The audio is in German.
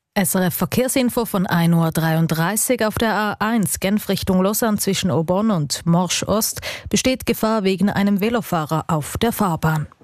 SRF Verkehrsinfo von 1:33 Uhr auf der A1 Genf Richtung Lausanne zwischen Aubonne und Morsch Ost besteht Gefahr wegen einem Velofahrer auf der Fahrbahn.